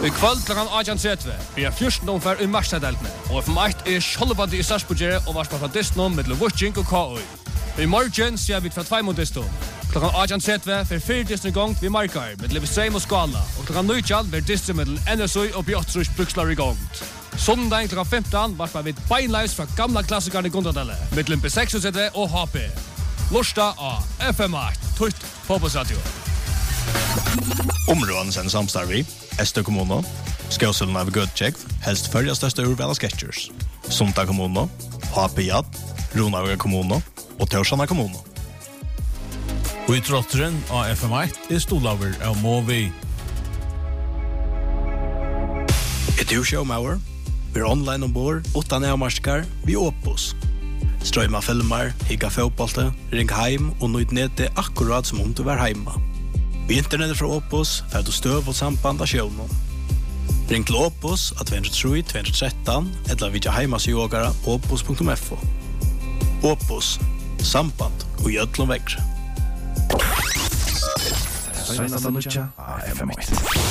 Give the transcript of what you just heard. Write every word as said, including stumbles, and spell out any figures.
I kvöld klokken arton tretti blir fjorten omfær i Marstaddeltene, og F M eitt er Skjoldbandi i Sarsbogere og varspa fra Disnum mellom Vucing og K O. I morgen ser vi fra tvei mot Disnum. Klokken arton tretti for fire Disnum gong vi markar med Livestream og Skala, og klokken nitjan blir Disnum mellom N S U og Bjottrus Brukslar i gong. Sondag klokken femten varspa vi beinleis fra gamla klassikerne i Gondradelle, mellom B seksogtretive og H P. Lorsta av F M eitt, Tutt Fotbollsradio. Områden sen samstarvi, Estö kommuno, Skåselen av Götcheck, helst följa största urvala Sketchers. Sunta kommuno, H P J, Ronaga kommuno og Torsana kommuno. Og i trotteren av F M eitt er stolaver av Movi. Et du showmauer, vi er online ombord, utan avmarskar, vi Opus. Strøyma filmer, higga fotbollte, ring heim og nøyd nede akkurat som om du var heima. Vi internettet fra Opus får du støv og samband av sjøvnen. Ring til Opus at to tre tre to one three eller vidja heimasjogara opus punktum f o. Opus, samband og gjødlom vekkre. Seinasta nutja av F M eitt.